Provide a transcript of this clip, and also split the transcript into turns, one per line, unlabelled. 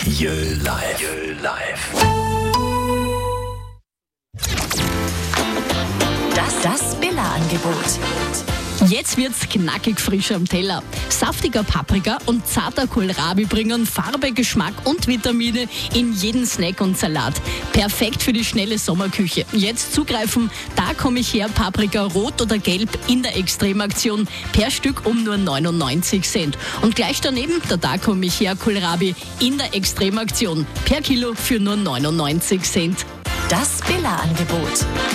Jö live.
Das Billa-Angebot.
Jetzt wird's knackig frisch am Teller. Saftiger Paprika und zarter Kohlrabi bringen Farbe, Geschmack und Vitamine in jeden Snack und Salat. Perfekt für die schnelle Sommerküche. Jetzt zugreifen, da komme ich her, Paprika rot oder gelb in der Extremaktion. Per Stück um nur 99 Cent. Und gleich daneben, da komme ich her, Kohlrabi in der Extremaktion. Per Kilo für nur 99 Cent.
Das Billa-Angebot.